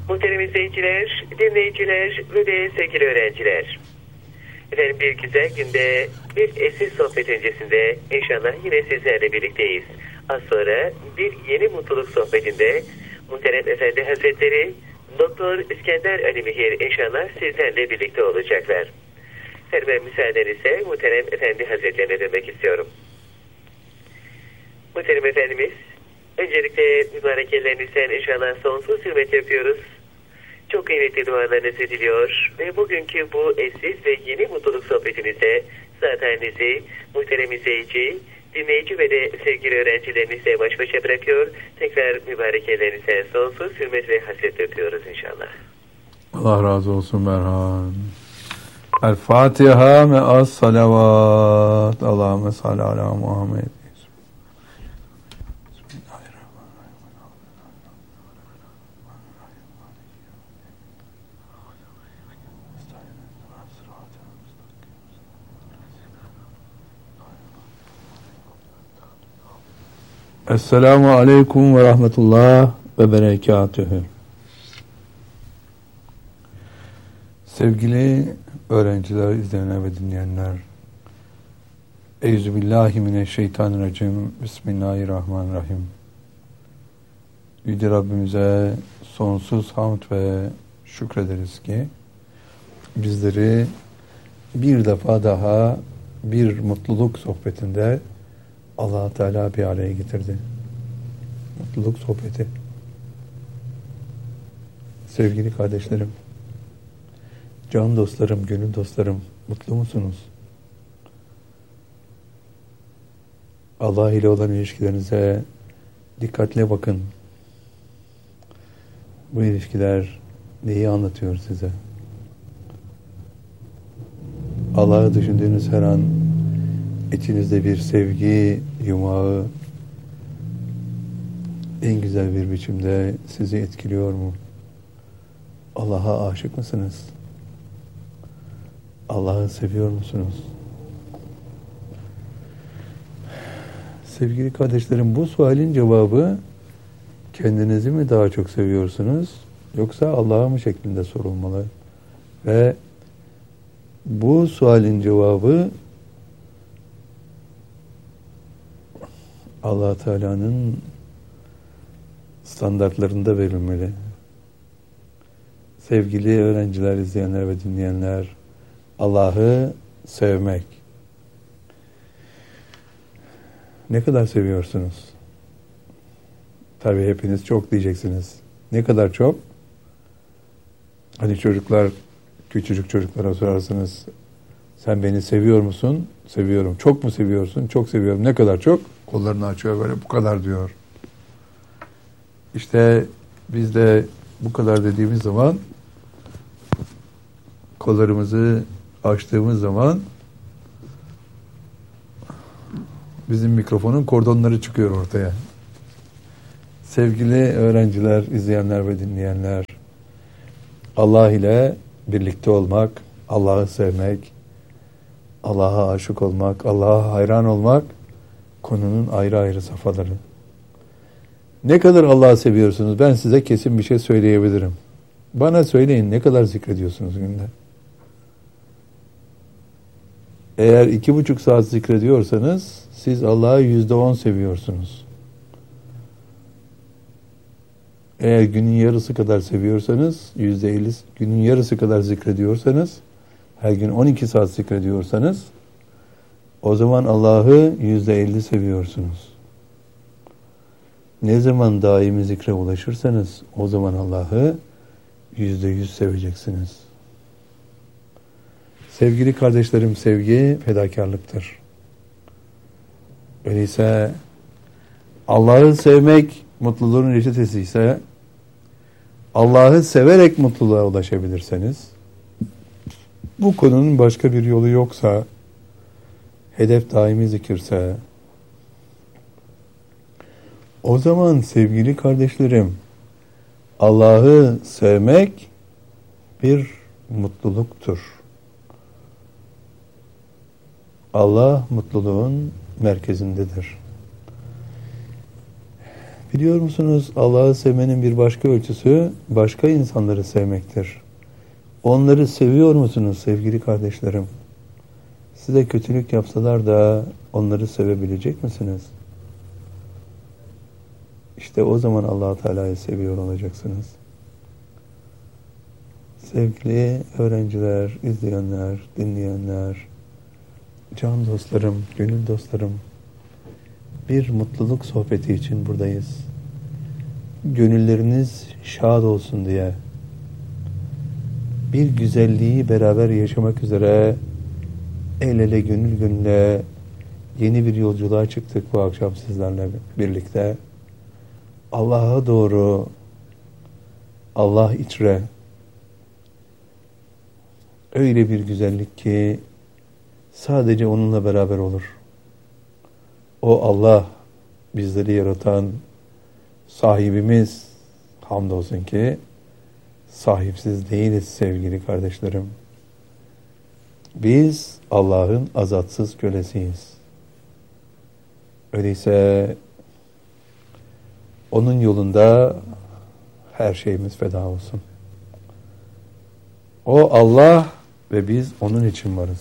Muhterem izleyiciler, dinleyiciler ve de sevgili öğrenciler. Efendim bir güzel günde bir eşsiz sohbet öncesinde inşallah yine sizlerle birlikteyiz. Az sonra bir yeni mutluluk sohbetinde Muhterem Efendi Hazretleri Doktor İskender Ali Mihir inşallah sizlerle birlikte olacaklar. Efendim müsaadenizle Muhterem Efendi Hazretlerine dönmek istiyorum. Muhterem Efendimiz, öncelikle mübarek ellerinizden inşallah sonsuz hürmet yapıyoruz. Çok kıymetli dualarınızı diliyor ve bugünkü bu eşsiz ve yeni mutluluk sohbetinizde zatenizi muhterem izleyici, dinleyici ve de sevgili öğrencilerinizle baş başa bırakıyor. Tekrar mübarek ellerinizden sonsuz hürmet ve hasret öpüyoruz inşallah. Allah razı olsun Merhan. El Fatiha me'as salavat. Allahümme salli ala Muhammed. Esselamu aleyküm ve rahmetullah ve berekatühü. Sevgili öğrenciler, izleyenler ve dinleyenler, Euzubillahimineşşeytanirracim, Bismillahirrahmanirrahim. Yüce Rabbimize sonsuz hamd ve şükrederiz ki bizleri bir defa daha bir mutluluk sohbetinde Allah Teala bir araya getirdi. Mutluluk sohbeti. Sevgili kardeşlerim, can dostlarım, gönül dostlarım, mutlu musunuz? Allah ile olan ilişkilerinize dikkatle bakın. Bu ilişkiler neyi anlatıyor size? Allah'ı düşündüğünüz her an İçinizde bir sevgi yumağı en güzel bir biçimde sizi etkiliyor mu? Allah'a aşık mısınız? Allah'ı seviyor musunuz? Sevgili kardeşlerim, bu sualin cevabı kendinizi mi daha çok seviyorsunuz yoksa Allah'ı mı şeklinde sorulmalı? Ve bu sualin cevabı Allah Teala'nın standartlarında verilmeli. Sevgili öğrenciler, izleyenler ve dinleyenler, Allah'ı sevmek. Ne kadar seviyorsunuz? Tabii hepiniz çok diyeceksiniz. Ne kadar çok? Hani çocuklar, küçücük çocuklara sorarsınız. Sen beni seviyor musun? Seviyorum. Çok mu seviyorsun? Çok seviyorum. Ne kadar çok? Kollarını açıyor böyle, bu kadar diyor. İşte biz de bu kadar dediğimiz zaman, kollarımızı açtığımız zaman bizim mikrofonun kordonları çıkıyor ortaya. Sevgili öğrenciler, izleyenler ve dinleyenler, Allah ile birlikte olmak, Allah'ı sevmek, Allah'a aşık olmak, Allah'a hayran olmak konunun ayrı ayrı safhaları. Ne kadar Allah'ı seviyorsunuz? Ben size kesin bir şey söyleyebilirim. Bana söyleyin, ne kadar zikrediyorsunuz günde? Eğer 2,5 saat zikrediyorsanız siz Allah'ı %10 seviyorsunuz. Eğer günün yarısı kadar seviyorsanız, %50, günün yarısı kadar zikrediyorsanız, her gün 12 saat zikrediyorsanız, o zaman Allah'ı %50 seviyorsunuz. Ne zaman daimi zikre ulaşırsanız, o zaman Allah'ı %100 seveceksiniz. Sevgili kardeşlerim, sevgi fedakarlıktır. Öyleyse Allah'ı sevmek mutluluğun reçetesi ise, Allah'ı severek mutluluğa ulaşabilirseniz, bu konunun başka bir yolu yoksa, hedef daimi zikirse, o zaman sevgili kardeşlerim, Allah'ı sevmek bir mutluluktur. Allah mutluluğun merkezindedir. Biliyor musunuz, Allah'ı sevmenin bir başka ölçüsü başka insanları sevmektir. Onları seviyor musunuz sevgili kardeşlerim? Size kötülük yapsalar da onları sevebilecek misiniz? İşte o zaman Allah-u Teala'yı seviyor olacaksınız. Sevgili öğrenciler, izleyenler, dinleyenler, can dostlarım, gönül dostlarım, bir mutluluk sohbeti için buradayız. Gönülleriniz şad olsun diye, bir güzelliği beraber yaşamak üzere el ele gönül gönüle yeni bir yolculuğa çıktık bu akşam sizlerle birlikte. Allah'a doğru, Allah içre, öyle bir güzellik ki sadece onunla beraber olur. O Allah, bizleri yaratan sahibimiz, hamdolsun ki sahipsiz değiliz sevgili kardeşlerim. Biz Allah'ın azatsız kölesiyiz. Öyleyse onun yolunda her şeyimiz feda olsun. O Allah ve biz onun için varız.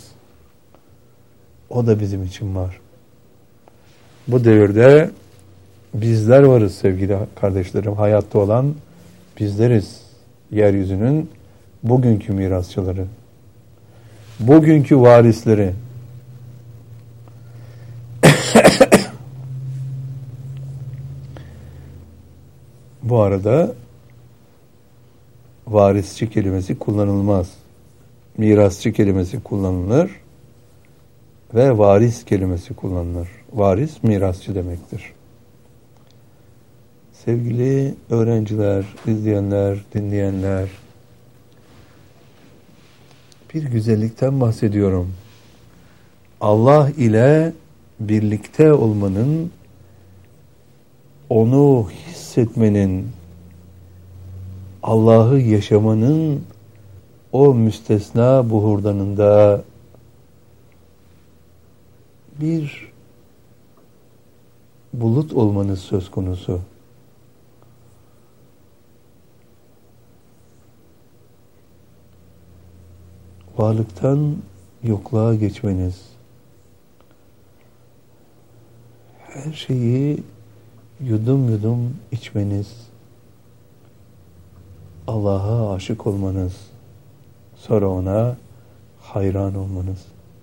O da bizim için var. Bu devirde bizler varız sevgili kardeşlerim. Hayatta olan bizleriz. Yeryüzünün bugünkü mirasçıları. Bugünkü varisleri. Bu arada varisçi kelimesi kullanılmaz. Mirasçı kelimesi kullanılır ve varis kelimesi kullanılır. Varis mirasçı demektir. Sevgili öğrenciler, izleyenler, dinleyenler, bir güzellikten bahsediyorum. Allah ile birlikte olmanın, onu hissetmenin, Allah'ı yaşamanın o müstesna buhurdanında bir bulut olmanız söz konusu. Varlıktan yokluğa geçmeniz, her şeyi yudum yudum içmeniz, Allah'a aşık olmanız, sonra ona hayran olmanız.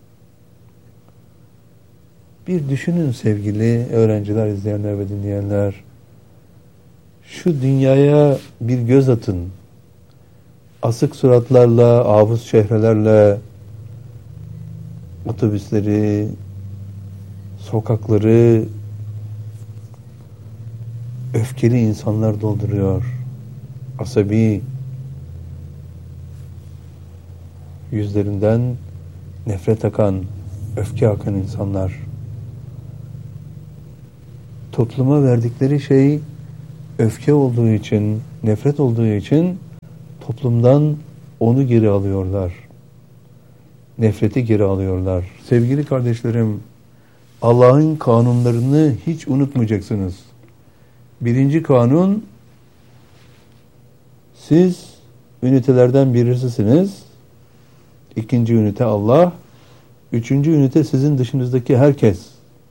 Bir düşünün sevgili öğrenciler, izleyenler ve dinleyenler. Şu dünyaya bir göz atın. Asık suratlarla, avuz çehrelerle otobüsleri, sokakları öfkeli insanlar dolduruyor. Asabi, yüzlerinden nefret akan, öfke akan insanlar. Topluma verdikleri şey öfke olduğu için, nefret olduğu için toplumdan onu geri alıyorlar. Nefreti geri alıyorlar. Sevgili kardeşlerim, Allah'ın kanunlarını hiç unutmayacaksınız. Birinci kanun, siz ünitelerden birisisiniz. İkinci ünite Allah. Üçüncü ünite sizin dışınızdaki herkes.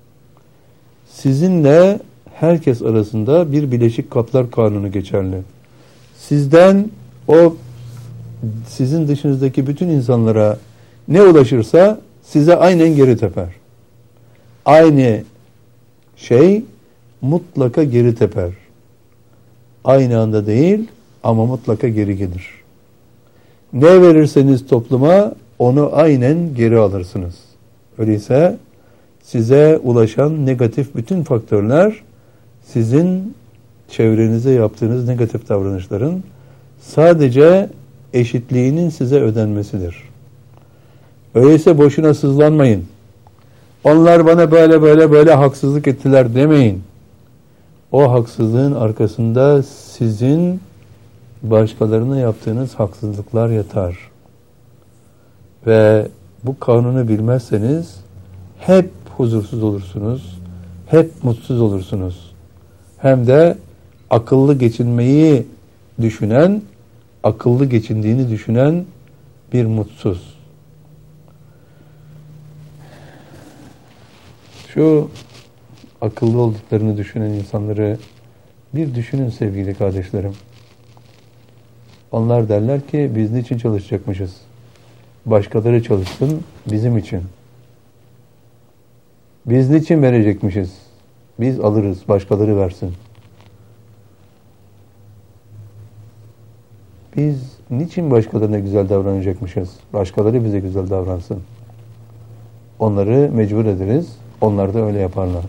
Sizinle herkes arasında bir bileşik kaplar kanunu geçerli. Sizden o sizin dışınızdaki bütün insanlara ne ulaşırsa size aynen geri teper. Aynı şey mutlaka geri teper. Aynı anda değil ama mutlaka geri gelir. Ne verirseniz topluma onu aynen geri alırsınız. Öyleyse size ulaşan negatif bütün faktörler sizin çevrenize yaptığınız negatif davranışların sadece eşitliğinin size ödenmesidir. Öyleyse boşuna sızlanmayın. Onlar bana böyle haksızlık ettiler demeyin. O haksızlığın arkasında sizin başkalarına yaptığınız haksızlıklar yatar. Ve bu kanunu bilmezseniz hep huzursuz olursunuz, hep mutsuz olursunuz. Hem de akıllı geçinmeyi düşünen, akıllı geçindiğini düşünen bir mutsuz. Şu akıllı olduklarını düşünen insanları bir düşünün sevgili kardeşlerim. Onlar derler ki biz niçin çalışacakmışız? Başkaları çalışsın bizim için. Biz niçin verecekmişiz? Biz alırız, başkaları versin. Biz niçin başkalarına güzel davranacakmışız? Başkaları bize güzel davransın. Onları mecbur ederiz, onlar da öyle yaparlar.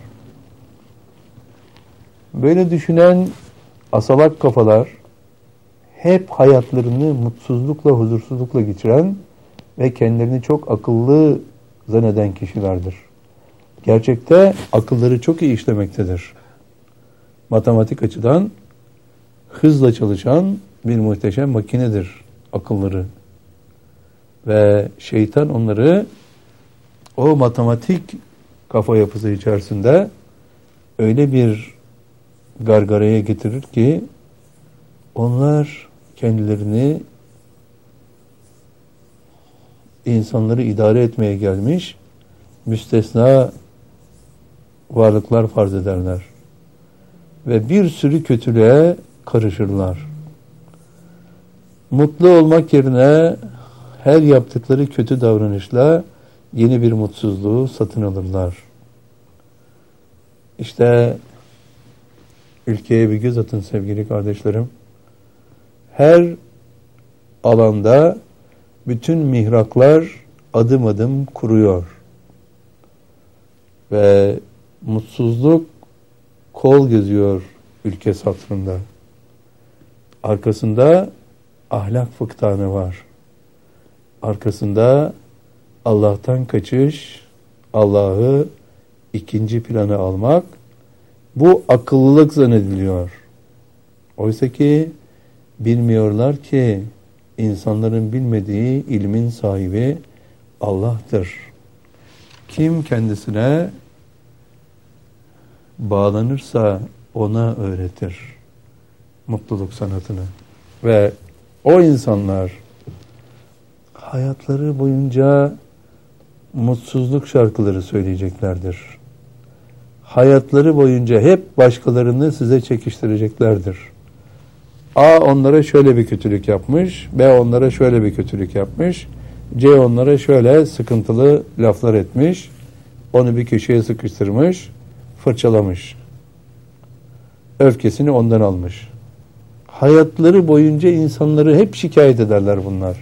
Böyle düşünen asalak kafalar hep hayatlarını mutsuzlukla, huzursuzlukla geçiren ve kendilerini çok akıllı zanneden kişilerdir. Gerçekte akılları çok iyi işlemektedir. Matematik açıdan hızla çalışan bir muhteşem makinedir akılları. Ve şeytan onları o matematik kafa yapısı içerisinde öyle bir gargaraya getirir ki onlar kendilerini insanları idare etmeye gelmiş müstesna varlıklar farz ederler. Ve bir sürü kötülüğe karışırlar. Mutlu olmak yerine her yaptıkları kötü davranışla yeni bir mutsuzluğu satın alırlar. İşte ülkeye bir göz atın sevgili kardeşlerim. Her alanda bütün mihraklar adım adım kuruyor. Ve mutsuzluk kol geziyor ülke satırında. Arkasında ahlak fıktanı var. Arkasında Allah'tan kaçış, Allah'ı ikinci plana almak, bu akıllılık zannediliyor. Oysa ki bilmiyorlar ki insanların bilmediği ilmin sahibi Allah'tır. Kim kendisine bağlanırsa ona öğretir mutluluk sanatını. Ve o insanlar hayatları boyunca mutsuzluk şarkıları söyleyeceklerdir. Hayatları boyunca hep başkalarını size çekiştireceklerdir. A onlara şöyle bir kötülük yapmış, B onlara şöyle bir kötülük yapmış, C onlara şöyle sıkıntılı laflar etmiş, onu bir köşeye sıkıştırmış, fırçalamış. Öfkesini ondan almış. Hayatları boyunca insanları hep şikayet ederler bunlar.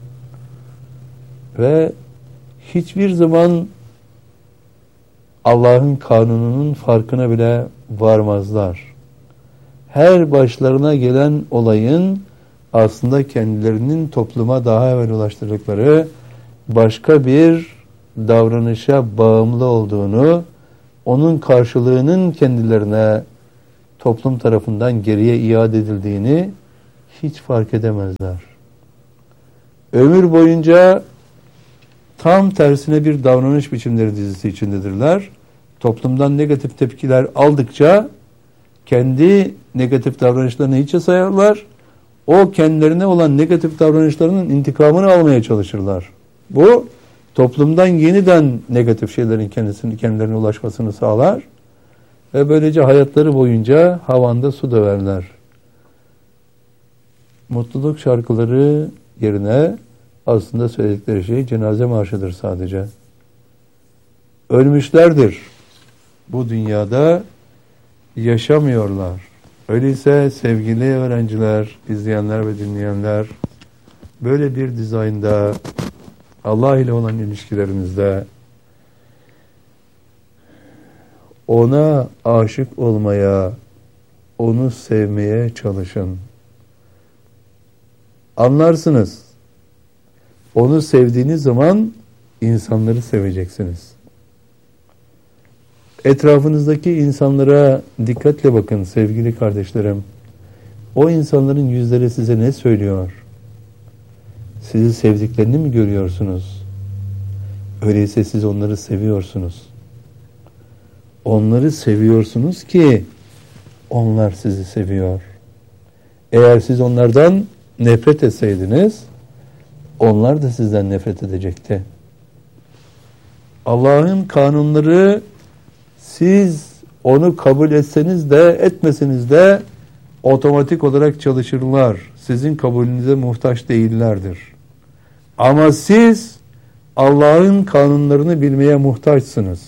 Ve hiçbir zaman Allah'ın kanununun farkına bile varmazlar. Her başlarına gelen olayın aslında kendilerinin topluma daha evvel ulaştırdıkları başka bir davranışa bağımlı olduğunu, onun karşılığının kendilerine toplum tarafından geriye iade edildiğini hiç fark edemezler. Ömür boyunca tam tersine bir davranış biçimleri dizisi içindedirler. Toplumdan negatif tepkiler aldıkça kendi negatif davranışlarını hiçe sayarlar. O kendilerine olan negatif davranışlarının intikamını almaya çalışırlar. Bu toplumdan yeniden negatif şeylerin kendilerine ulaşmasını sağlar. Ve böylece hayatları boyunca havanda su döverler. Mutluluk şarkıları yerine aslında söyledikleri şey cenaze marşıdır sadece. Ölmüşlerdir. Bu dünyada yaşamıyorlar. Öyleyse sevgili öğrenciler, izleyenler ve dinleyenler, böyle bir dizaynda Allah ile olan ilişkilerinizde ona aşık olmaya, onu sevmeye çalışın. Anlarsınız. Onu sevdiğiniz zaman insanları seveceksiniz. Etrafınızdaki insanlara dikkatle bakın sevgili kardeşlerim. O insanların yüzleri size ne söylüyor? Sizi sevdiklerini mi görüyorsunuz? Öyleyse siz onları seviyorsunuz. Onları seviyorsunuz ki onlar sizi seviyor. Eğer siz onlardan nefret etseydiniz, onlar da sizden nefret edecekti. Allah'ın kanunları, siz onu kabul etseniz de etmeseniz de otomatik olarak çalışırlar. Sizin kabulünüze muhtaç değillerdir. Ama siz Allah'ın kanunlarını bilmeye muhtaçsınız.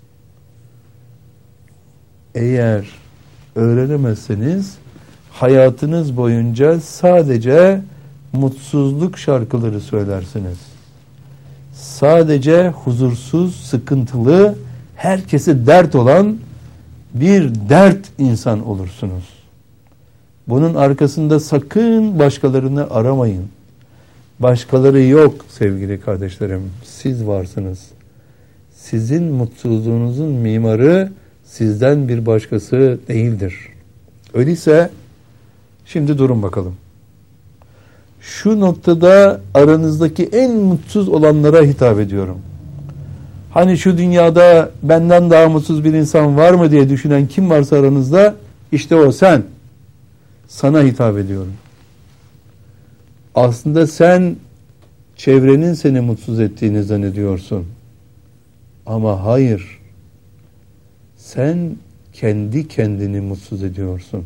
Eğer öğrenemezseniz hayatınız boyunca sadece mutsuzluk şarkıları söylersiniz. Sadece huzursuz, sıkıntılı, herkese dert olan bir dert insan olursunuz. Bunun arkasında sakın başkalarını aramayın. Başkaları yok sevgili kardeşlerim. Siz varsınız. Sizin mutsuzluğunuzun mimarı sizden bir başkası değildir. Öyleyse şimdi durun bakalım. Şu noktada aranızdaki en mutsuz olanlara hitap ediyorum. Hani şu dünyada benden daha mutsuz bir insan var mı diye düşünen kim varsa aranızda, işte o sen. Sana hitap ediyorum. Aslında sen çevrenin seni mutsuz ettiğini zannediyorsun. Ama hayır. Sen kendi kendini mutsuz ediyorsun.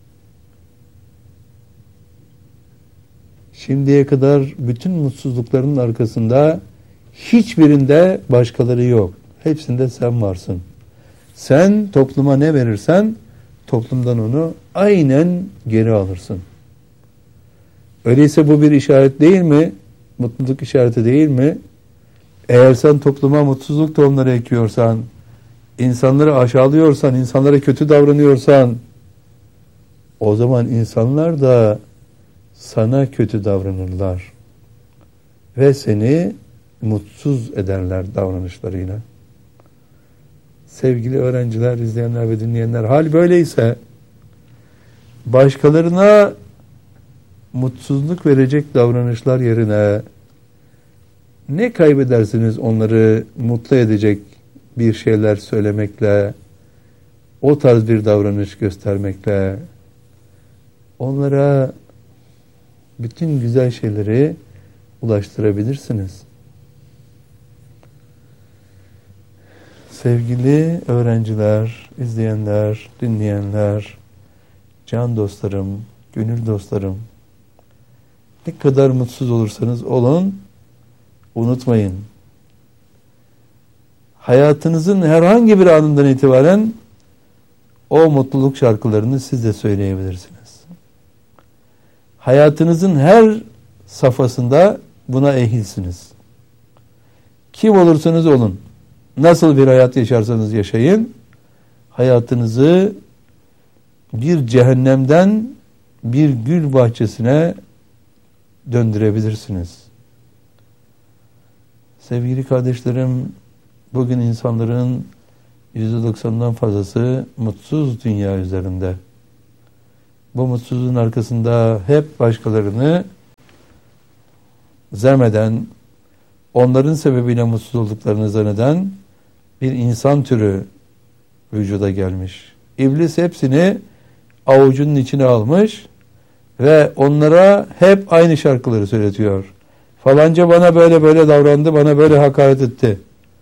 Şimdiye kadar bütün mutsuzlukların arkasında hiçbirinde başkaları yok. Hepsinde sen varsın. Sen topluma ne verirsen toplumdan onu aynen geri alırsın. Öyleyse bu bir işaret değil mi? Mutluluk işareti değil mi? Eğer sen topluma mutsuzluk tohumları ekiyorsan, insanları aşağılıyorsan, insanlara kötü davranıyorsan, o zaman insanlar da sana kötü davranırlar. Ve seni mutsuz ederler davranışlarıyla. Sevgili öğrenciler, izleyenler ve dinleyenler, hal böyleyse başkalarına mutsuzluk verecek davranışlar yerine ne kaybedersiniz onları mutlu edecek bir şeyler söylemekle, o tarz bir davranış göstermekle, onlara bütün güzel şeyleri ulaştırabilirsiniz. Sevgili öğrenciler, izleyenler, dinleyenler, can dostlarım, gönül dostlarım, ne kadar mutsuz olursanız olun, unutmayın. Hayatınızın herhangi bir anından itibaren o mutluluk şarkılarını siz de söyleyebilirsiniz. Hayatınızın her safhasında buna ehilsiniz. Kim olursanız olun, nasıl bir hayat yaşarsanız yaşayın, hayatınızı bir cehennemden bir gül bahçesine döndürebilirsiniz. Sevgili kardeşlerim, bugün insanların %90'dan fazlası mutsuz dünya üzerinde. Bu mutsuzluğun arkasında hep başkalarını zemmeden, onların sebebiyle mutsuz olduklarını zanneden bir insan türü vücuda gelmiş. İblis hepsini avucunun içine almış ve onlara hep aynı şarkıları söyletiyor. Falanca bana böyle böyle davrandı, bana böyle hakaret etti.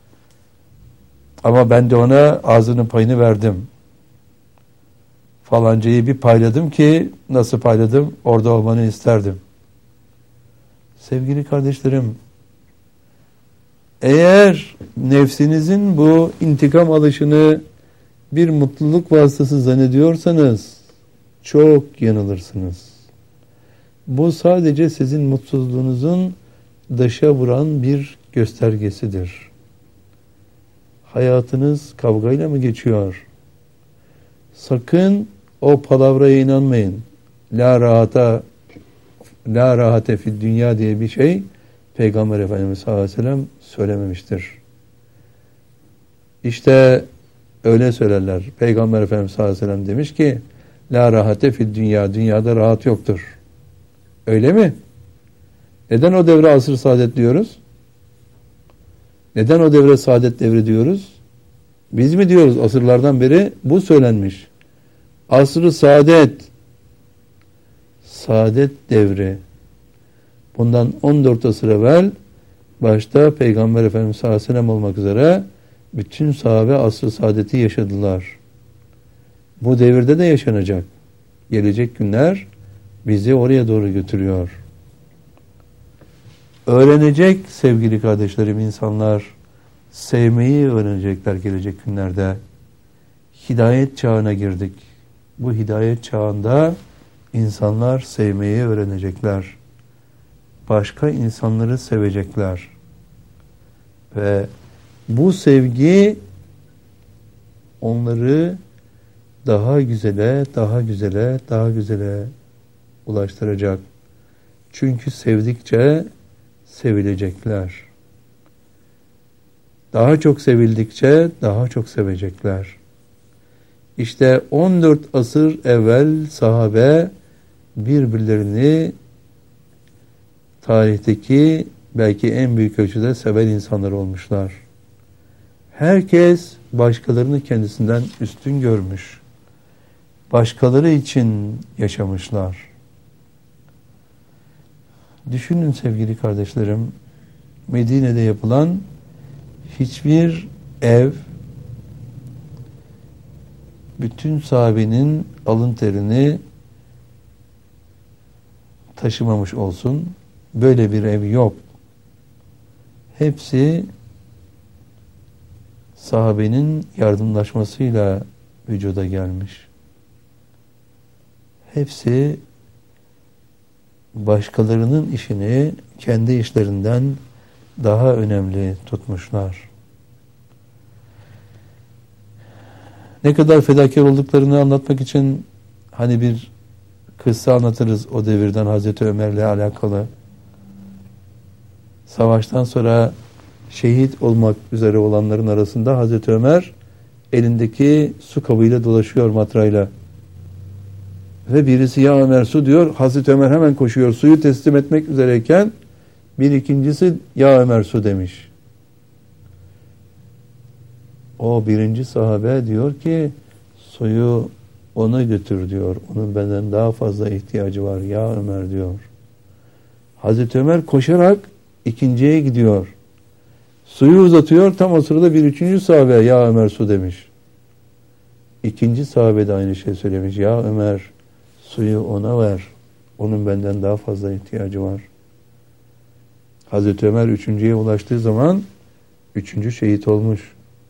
Ama ben de ona ağzının payını verdim. Falancayı bir payladım ki, nasıl payladım? Orada olmanı isterdim. Sevgili kardeşlerim, eğer nefsinizin bu intikam alışını bir mutluluk vasıtası zannediyorsanız çok yanılırsınız. Bu sadece sizin mutsuzluğunuzun dışa vuran bir göstergesidir. Hayatınız kavgayla mı geçiyor? Sakın o palavraya inanmayın. La rahate fid dünya diye bir şey Peygamber Efendimiz sallallahu aleyhi ve sellem söylememiştir. İşte öyle söylerler. Peygamber Efendimiz sallallahu aleyhi ve sellem demiş ki la rahate fid dünya, dünyada rahat yoktur. Öyle mi? Neden o devre asr-ı saadet diyoruz? Neden o devre saadet devri diyoruz? Biz mi diyoruz? Asırlardan beri bu söylenmiş. Asr-ı saadet devri. Bundan 14 asır evvel başta Peygamber Efendimiz sallallahu aleyhi ve sellem olmak üzere bütün sahabe asr-ı saadeti yaşadılar. Bu devirde de yaşanacak. Gelecek günler bizi oraya doğru götürüyor. Öğrenecek sevgili kardeşlerim insanlar, sevmeyi öğrenecekler gelecek günlerde. Hidayet çağına girdik. Bu hidayet çağında insanlar sevmeyi öğrenecekler. Başka insanları sevecekler. Ve bu sevgi onları daha güzele ulaştıracak. Çünkü sevdikçe sevilecekler. Daha çok sevildikçe daha çok sevecekler. İşte 14 asır evvel sahabe birbirlerini tarihteki belki en büyük ölçüde seven insanlar olmuşlar. Herkes başkalarını kendisinden üstün görmüş. Başkaları için yaşamışlar. Düşünün sevgili kardeşlerim, Medine'de yapılan hiçbir ev bütün sahabenin alın terini taşımamış olsun. Böyle bir ev yok. Hepsi sahabenin yardımlaşmasıyla vücuda gelmiş. Hepsi başkalarının işini kendi işlerinden daha önemli tutmuşlar. Ne kadar fedakar olduklarını anlatmak için hani bir kıssa anlatırız o devirden Hazreti Ömer'le alakalı. Savaştan sonra şehit olmak üzere olanların arasında Hazreti Ömer elindeki su kabıyla dolaşıyor matrayla. Ve birisi ya Ömer su diyor. Hazreti Ömer hemen koşuyor. Suyu teslim etmek üzereyken bir ikincisi ya Ömer su demiş. O birinci sahabe diyor ki suyu ona götür diyor. Onun benden daha fazla ihtiyacı var ya Ömer diyor. Hazreti Ömer koşarak ikinciye gidiyor. Suyu uzatıyor. Tam o sırada bir üçüncü sahabe ya Ömer su demiş. İkinci sahabe de aynı şey söylemiş. Ya Ömer suyu ona ver. Onun benden daha fazla ihtiyacı var. Hazreti Ömer üçüncüye ulaştığı zaman üçüncü şehit olmuş.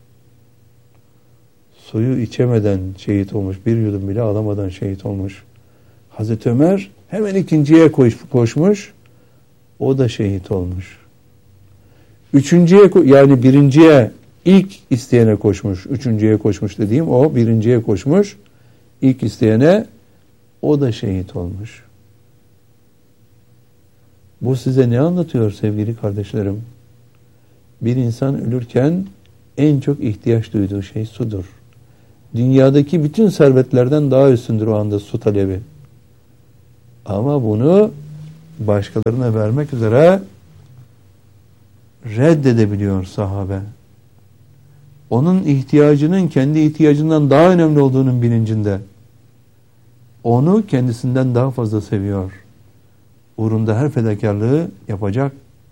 Suyu içemeden şehit olmuş. Bir yudum bile alamadan şehit olmuş. Hazreti Ömer hemen ikinciye koşmuş. O da şehit olmuş. Üçüncüye yani birinciye ilk isteyene koşmuş. Üçüncüye koşmuş dediğim o birinciye koşmuş. İlk isteyene o da şehit olmuş. Bu size ne anlatıyor sevgili kardeşlerim? Bir insan ölürken en çok ihtiyaç duyduğu şey sudur. Dünyadaki bütün servetlerden daha üstündür o anda su talebi. Ama bunu başkalarına vermek üzere reddedebiliyor sahabe. Onun ihtiyacının kendi ihtiyacından daha önemli olduğunun bilincinde. Onu kendisinden daha fazla seviyor. Uğrunda her fedakarlığı yapacak.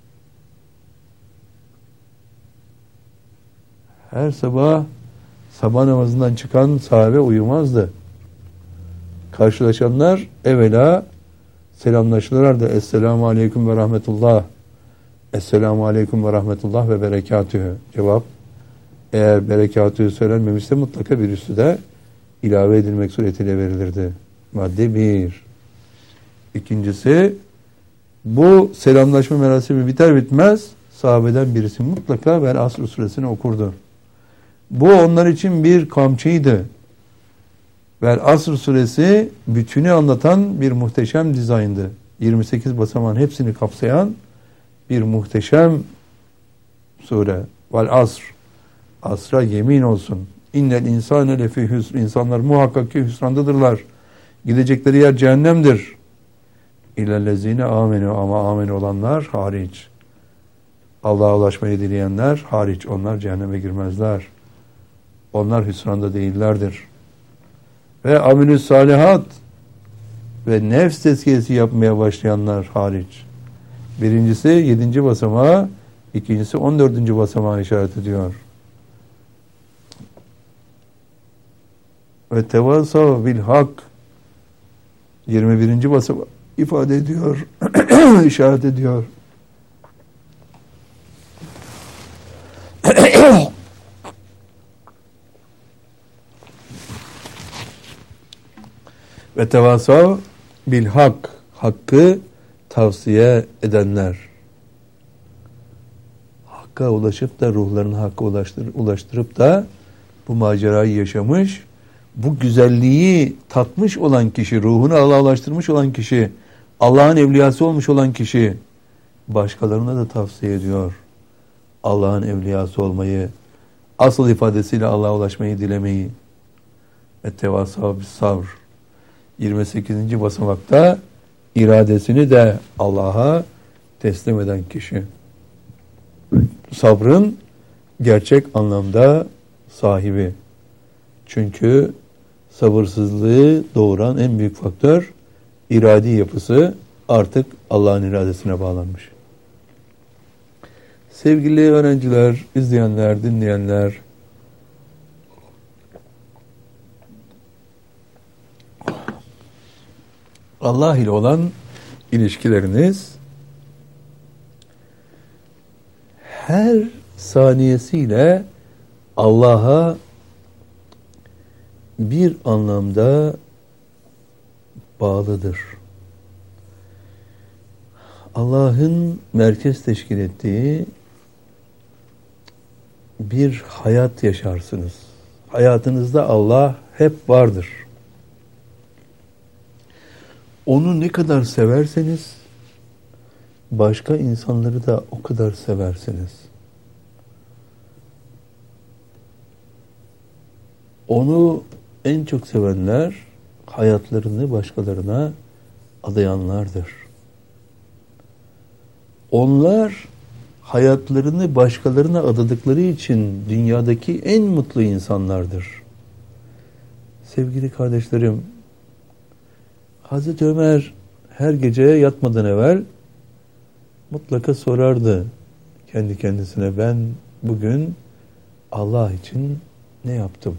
Her sabah namazından çıkan sahabe uyumazdı. Karşılaşanlar evvela selamlaşırlardı. Esselamu aleyküm ve rahmetullah. Esselamu aleyküm ve rahmetullah ve berekatühü. Cevap, eğer berekatühü söylenmemişse mutlaka bir üstü de ilave edilmek suretiyle verilirdi. Madde 1. İkincisi, bu selamlaşma merasimi biter bitmez sahabeden birisi mutlaka Vel Asr suresini okurdu. Bu onlar için bir kamçıydı. Vel Asr suresi bütünü anlatan bir muhteşem dizayndı. 28 basamağın hepsini kapsayan bir muhteşem sure. Vel Asr. Asra yemin olsun. İnnel insane lefî hüsr. İnsanlar muhakkak ki hüsrandadırlar. Gidecekleri yer cehennemdir. İllellezine amenu, ama amin olanlar hariç. Allah'a ulaşmayı dileyenler hariç. Onlar cehenneme girmezler. Onlar hüsranda değillerdir. ve amelü salihat ve nefs tezkiyesi yapmaya başlayanlar hariç. Birincisi 7. basamağa, ikincisi 14. basamağa işaret ediyor. Ve tevasav bil hak 21. basamağı ifade ediyor, işaret ediyor. Ve tevasav bil hak, hakkı tavsiye edenler. Hakka ulaşıp da ruhlarını hakka ulaştırıp da bu macerayı yaşamış, bu güzelliği tatmış olan kişi, ruhunu Allah'a ulaştırmış olan kişi, Allah'ın evliyası olmuş olan kişi başkalarına da tavsiye ediyor. Allah'ın evliyası olmayı, asıl ifadesiyle Allah'a ulaşmayı dilemeyi. Ettevasav bis sabr 28. basamakta iradesini de Allah'a teslim eden kişi. Sabrın gerçek anlamda sahibi. Çünkü sabırsızlığı doğuran en büyük faktör iradi yapısı artık Allah'ın iradesine bağlanmış. Sevgili öğrenciler, izleyenler, dinleyenler, Allah ile olan ilişkileriniz her saniyesiyle Allah'a bir anlamda bağlıdır. Allah'ın merkez teşkil ettiği bir hayat yaşarsınız. Hayatınızda Allah hep vardır. Onu ne kadar severseniz başka insanları da o kadar seversiniz. Onu en çok sevenler hayatlarını başkalarına adayanlardır. Onlar hayatlarını başkalarına adadıkları için dünyadaki en mutlu insanlardır. Sevgili kardeşlerim, Hazreti Ömer her gece yatmadan evvel mutlaka sorardı kendi kendisine, ben bugün Allah için ne yaptım?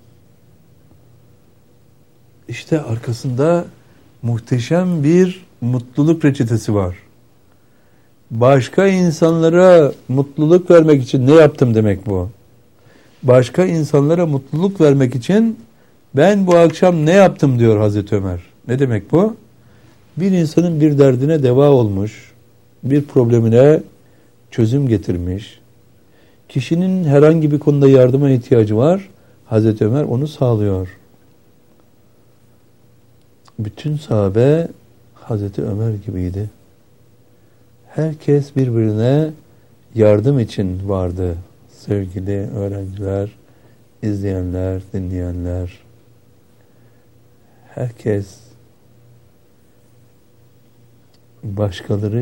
İşte arkasında muhteşem bir mutluluk reçetesi var. Başka insanlara mutluluk vermek için ne yaptım demek bu. Başka insanlara mutluluk vermek için ben bu akşam ne yaptım diyor Hazreti Ömer. Ne demek bu? Bir insanın bir derdine deva olmuş, bir problemine çözüm getirmiş, kişinin herhangi bir konuda yardıma ihtiyacı var, Hazreti Ömer onu sağlıyor. Bütün sahabe Hazreti Ömer gibiydi. Herkes birbirine yardım için vardı. Sevgili öğrenciler, izleyenler, dinleyenler. Herkes başkaları